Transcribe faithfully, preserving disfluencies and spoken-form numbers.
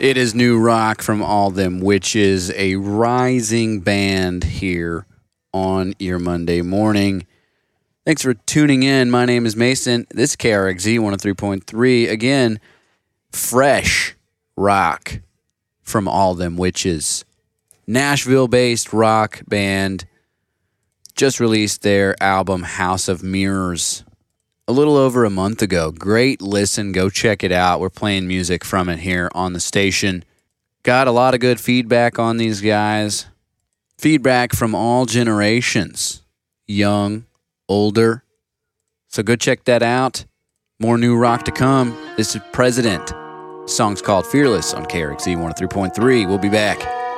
It is new rock from All Them Witches, a rising band here on your Monday morning. Thanks for tuning in. My name is Mason. This is K R X Z one oh three point three. Again, fresh rock from All Them Witches. Nashville-based rock band just released their album House of Mirrors a little over a month ago. Great listen. Go check it out. We're playing music from it here on the station. Got a lot of good feedback on these guys. Feedback from all generations. Young, older. So go check that out. More new rock to come. This is President. The song's called Fearless on K R X Z one oh three point three. We'll be back.